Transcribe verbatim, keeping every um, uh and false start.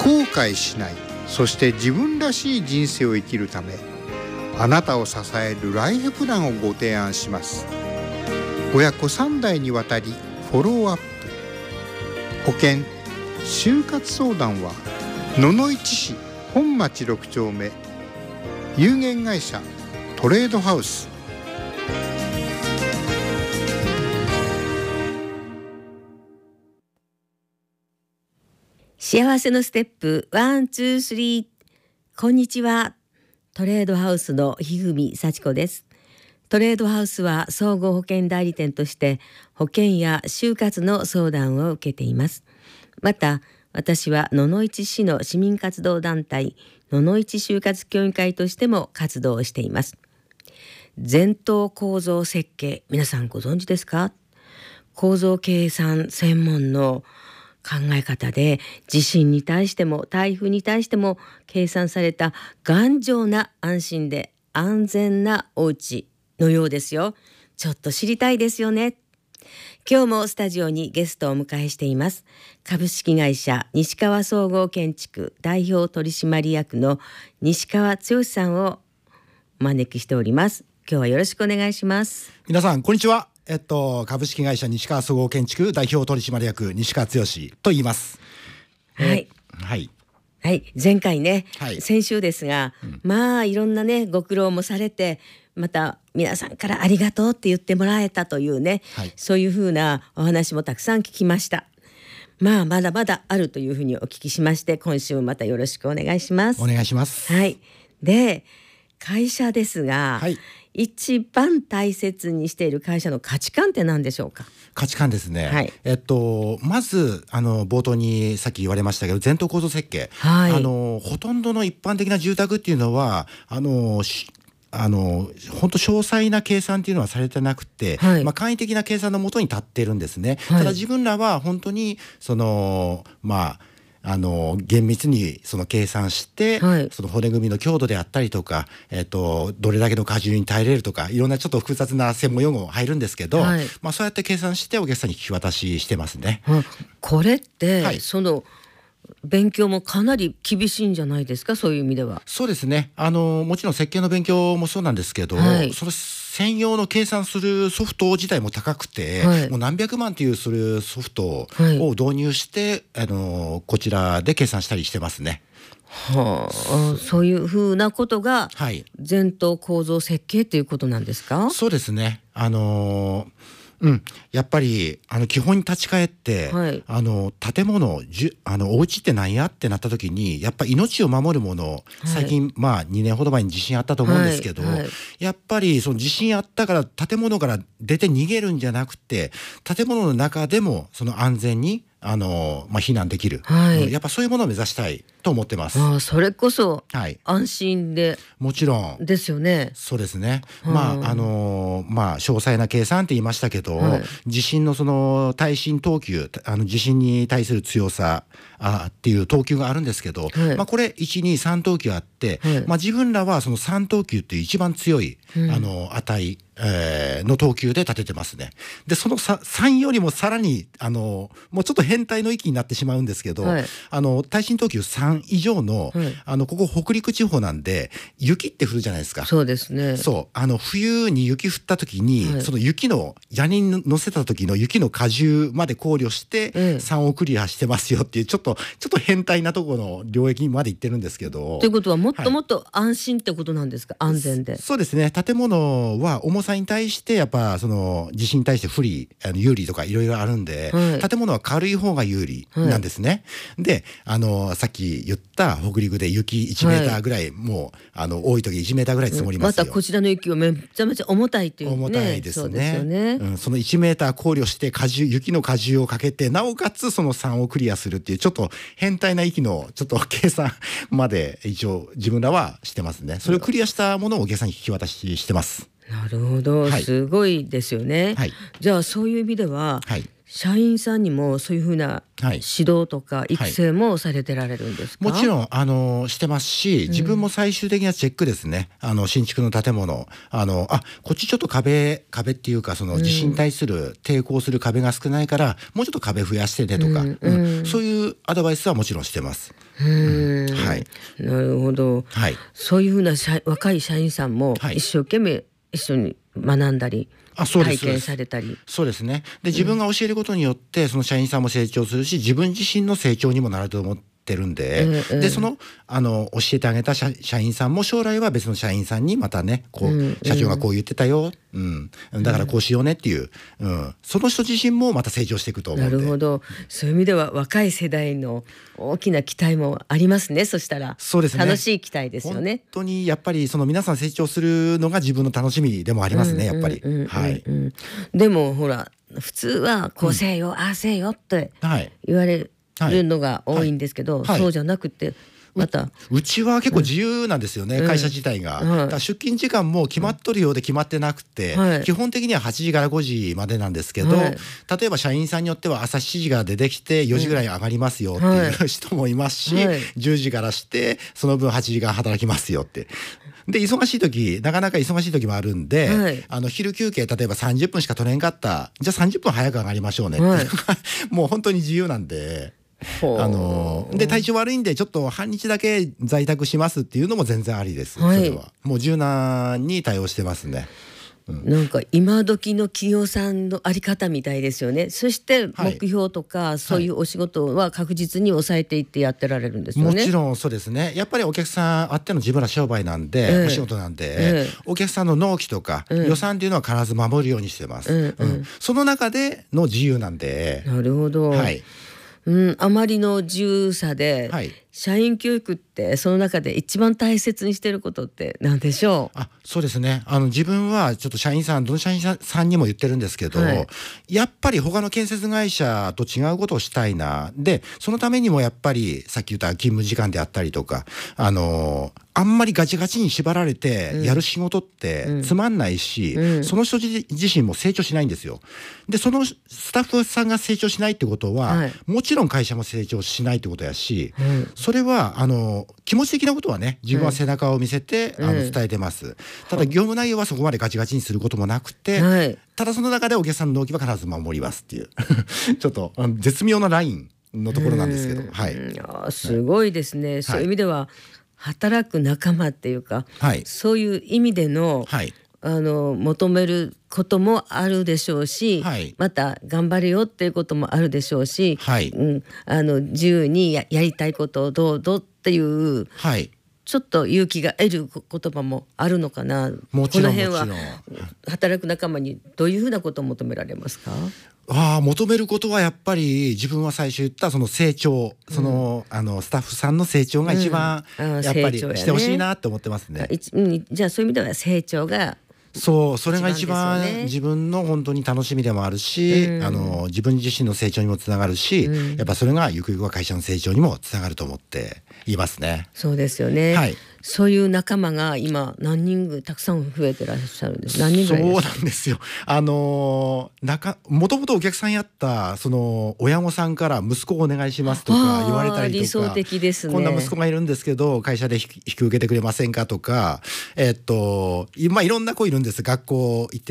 後悔しない、そして自分らしい人生を生きるため、あなたを支えるライフプランをご提案します。親子さん代にわたりフォローアップ。保険就活相談は野々市市本町ろく丁目有限会社トレードハウス。 幸せのステップワンツースリー。こんにちは。トレードハウスの日組幸子です。トレードハウスは総合保険代理店として保険や就活の相談を受けています。また私は野々市市の市民活動団体野々市就活協議会としても活動をしています。前頭構造設計、皆さんご存知ですか？構造計算専門の考え方で、地震に対しても台風に対しても計算された頑丈な安心で安全なお家のようですよ。ちょっと知りたいですよね。今日もスタジオにゲストをお迎えしています。株式会社西川総合建築代表取締役の西川剛さんをお招きしております。今日はよろしくお願いします。 皆さんこんにちは。えっと、株式会社西川総合建築代表取締役西川剛と言います。 はい、 はいはい、前回ね、 はい、 先週ですが、うん、まあいろんなねご苦労もされて、また皆さんからありがとうって言ってもらえたというね、はい、そういうふうなお話もたくさん聞きました。まあまだまだあるというふうにお聞きしまして、今週もまたよろしくお願いします。 お願いします。 はい。で、会社ですが、はい、一番大切にしている会社の価値観って何でしょうか？ 価値観ですね、 はい、 えっと、まずあの冒頭にさっき言われましたけど、前頭構造設計、 はい、 あのほとんどの一般的な住宅っていうのはあのあの本当詳細な計算っていうのはされてなくて、はい、まあ、簡易的な計算のもとに立ってるんですね、はい、ただ自分らは本当にそのまああの厳密にその計算して、はい、その骨組みの強度であったりとか、えー、とどれだけの荷重に耐えれるとか、いろんなちょっと複雑な専門用語入るんですけど、はい、まあ、そうやって計算してお客さんに引き渡ししてますね。 これって、はい、その勉強もかなり厳しいんじゃないですか？そういう意味では。 そうですね、あのもちろん設計の勉強もそうなんですけど、はい、その専用の計算するソフト自体も高くて、はい、もう何百万というするソフトを導入して、はい、あのこちらで計算したりしてますね。 はあ、そういうふうなことが前頭構造設計ということなんですか？ そうですね、あのうん、やっぱりあの基本に立ち返って、はい、あの建物じゅあのお家って何やってなった時に、やっぱり命を守るもの、はい、最近まあにねんほど前に地震あったと思うんですけど、はいはい、やっぱりその地震あったから建物から出て逃げるんじゃなくて、建物の中でもその安全にあの、まあ、避難できる、はい、やっぱそういうものを目指したいと思ってます。 あ、それこそ安心で、 はい、もちろんですよね。 そうですね、まああのまあ、詳細な計算って言いましたけど、はい、地震のその耐震等級、あの地震に対する強さあっていう等級があるんですけど、はい、まあ、これいちにさん等級あって、はい、まあ、自分らはそのさん等級っていう一番強い、うん、あの値えー、の等級で立ててますね。でそのさんよりもさらにあのもうちょっと変態の域になってしまうんですけど、はい、あの耐震等級さん以上の、はい、あのここ北陸地方なんで雪って降るじゃないですか。 そうですね。 そうあの冬に雪降った時に、はい、その雪の屋根に乗せた時の雪の荷重まで考慮してさんをクリアしてますよっていう、ちょっとちょっと変態なところの領域まで行ってるんですけど。 ということはもっともっと安心ってことなんですか？はい、安全で。 そうですね、建物は重さに対してやっぱその地震に対して不利、あの有利とかいろいろあるんで、はい、建物は軽い方が有利なんですね。はい、であのさっき言った北陸で雪いちメーターぐらい、はい、もうあの多い時いちメーターぐらい積もりますよ。 またこちらの雪はめちゃめちゃ重たいというね。 重たいですね。 そうですよね。 うん、そのいちメーター考慮して荷重雪の荷重をかけて、なおかつそのさんをクリアするっていうちょっと変態な域のちょっと計算まで一応自分らはしてますね。それをクリアしたものをお客さんに引き渡ししてます。 なるほど、はい、すごいですよね。はい、じゃあそういう意味では、はい、 社員さんにもそういうふうなはい指導とか育成もされてられるんですか？ もちろんあのしてますし、自分も最終的なチェックですね、あの新築の建物、あのあこっちちょっと壁壁っていうかその地震に対する抵抗する壁が少ないから、もうちょっと壁増やしてねとか、 うんうんうんそういうアドバイスはもちろんしてます。 うーん、 はい、 なるほど、 はい、 そういうふうな社若い社員さんもはい一生懸命一緒に学んだり、 あそうです体験されたり。 そうですね。で自分が教えることによってその社員さんも成長するし、自分自身の成長にもなると思ってるんで、 うんうんでそのあの教えてあげた社社員さんも将来は別の社員さんにまたねこう、 うんうん社長がこう言ってたよ、うん、だからこうしようねっていう、うん、その人自身もまた成長していくと思うんで。 なるほど、そういう意味では若い世代の大きな期待もありますね。そしたらそうですね、 楽しい期待ですよね。 本当にやっぱりその皆さん成長するのが自分の楽しみでもありますね、やっぱり。 うんうんうんうんはいでもほら普通はこうせえよ、ああせえよってはい言われるのが多いんですけど、 はいはいそうじゃなくてまたうちは結構自由なんですよね、 うん会社自体が、 うんだから出勤時間も決まっとるようで決まってなくて、 はい基本的にははちじからごじまでなんですけど、 はい例えば社員さんによっては朝しちじから出てきてよじぐらい上がりますよってはいいう人もいますし、 はいじゅうじからしてその分はちじかん働きますよって。で忙しい時なかなか忙しい時もあるんで、 はいあの昼休憩例えばさんじゅっぷんしか取れんかった、じゃあさんじゅっぷん早く上がりましょうねって、 はいもう本当に自由なんで。 ほうあので体調悪いんでちょっと半日だけ在宅しますっていうのも全然ありです、 はいそれはもう柔軟に対応してますね。 なんか今時の企業さんのあり方みたいですよね。そしてはい目標とかそういうお仕事は確実に抑えていってやってられるんですよもね。 ちろんそうですね。やっぱりお客さんあっての自分ら商売なんで、 ええお仕事なんで、 ええお客さんの納期とか、 ええ予算っていうのは必ず守るようにしてます、 うんうんうんその中での自由なんで、 なるほど、 はいうん、あまりの自由さで、 はい社員教育ってその中で一番大切にしてることって何でしょう？ あそうですね、あの自分はちょっと社員さんどの社員さんにも言ってるんですけど、 はいやっぱり他の建設会社と違うことをしたいな、でそのためにもやっぱりさっき言った勤務時間であったりとか、あのあんまりガチガチに縛られてやる仕事ってつまんないし、 うんその人自自身も成長しないんですよ。でそのスタッフさんが成長しないってことは、 はいもちろん会社も成長しないってことやし、 うんそれはあの気持ち的なことはね自分は背中を見せて、 うんあの伝えてます。ただ業務内容はそこまでガチガチにすることもなくて、 はいただその中でお客さんの納期は必ず守りますっていうちょっとあの絶妙なラインのところなんですけど、はいうんいやすごいですね、そういう意味では働く仲間っていうか、 はいそういう意味での、 はいあの求めることもあるでしょうし、 はいまた頑張れよっていうこともあるでしょうし、 はいうん、あの自由に や, やりたいことをどうぞっていうはいちょっと勇気が得る言葉もあるのかな。 もちろんこの辺はもちろん働く仲間にどういうふうなことを求められますか？ ああ求めることはやっぱり自分は最初言ったその成長、そのあのスタッフさんの成長が一番うんあーやっぱり成長やねしてほしいなって思ってますね。 いちうんじゃあそういう意味では成長がそうそれが一番一番ですよね自分の本当に楽しみでもあるし、 うんあの自分自身の成長にもつながるし、 うんやっぱそれがゆくゆくは会社の成長にもつながると思っていますね。 そうですよね、 はいそういう仲間が今何人ぐたくさん増えてらっしゃるんです何人ぐそうらいですか？ なんですよ。あのー、なかもともとお客さんやったその親御さんから息子をお願いしますとか言われたりとか、 あー理想的ですね。 こんな息子がいるんですけど会社で引き引き受けてくれませんかとか、えっと今いろんな子いるんです。学校行って